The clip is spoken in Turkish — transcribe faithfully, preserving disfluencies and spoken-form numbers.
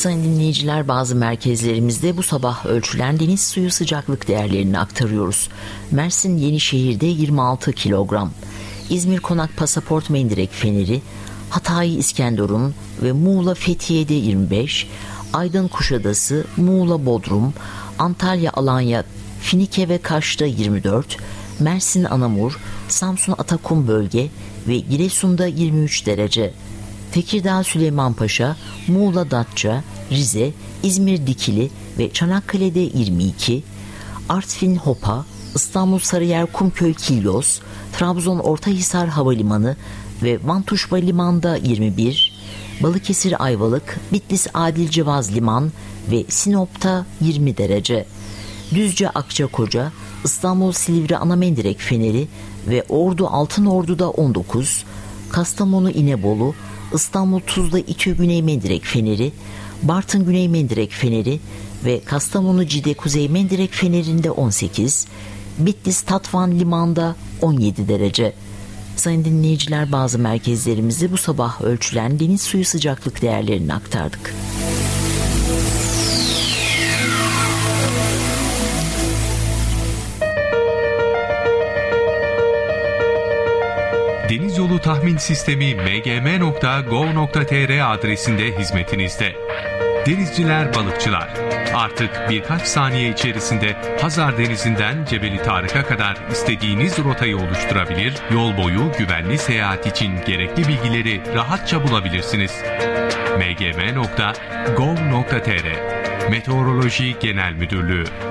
Sayın dinleyiciler, bazı merkezlerimizde bu sabah ölçülen deniz suyu sıcaklık değerlerini aktarıyoruz. Mersin Yenişehir'de yirmi altı kilogram, İzmir Konak Pasaport Mendirek Feneri, Hatay İskenderun ve Muğla Fethiye'de yirmi beş, Aydın Kuşadası, Muğla Bodrum, Antalya Alanya Finike ve Kaş'ta yirmi dört, Mersin Anamur, Samsun Atakum Bölge ve Giresun'da yirmi üç derece. Tekirdağ Süleymanpaşa, Muğla Datça, Rize, İzmir Dikili ve Çanakkale'de yirmi iki, Artvin Hopa, İstanbul Sarıyer Kumköy Kilyos, Trabzon Ortahisar Havalimanı ve Vantuşba Liman'da yirmi bir, Balıkesir Ayvalık, Bitlis Adilcevaz Liman ve Sinop'ta yirmi derece. Düzce Akçakoca, İstanbul Silivri Anamendirek Feneri ve Ordu Altınordu'da on dokuz, Kastamonu İnebolu, İstanbul Tuzla İTÜ Güney Mendirek Feneri, Bartın Güney Mendirek Feneri ve Kastamonu Cide Kuzey Mendirek Feneri'nde on sekiz, Bitlis Tatvan Liman'da on yedi derece. Sayın dinleyiciler, bazı merkezlerimizi bu sabah ölçülen deniz suyu sıcaklık değerlerini aktardık. Deniz Yolu Tahmin Sistemi m g m nokta gov nokta t r adresinde hizmetinizde. Denizciler, balıkçılar, artık birkaç saniye içerisinde Hazar Denizi'nden Cebeli Tarık'a kadar istediğiniz rotayı oluşturabilir, yol boyu güvenli seyahat için gerekli bilgileri rahatça bulabilirsiniz. m g m nokta gov nokta t r Meteoroloji Genel Müdürlüğü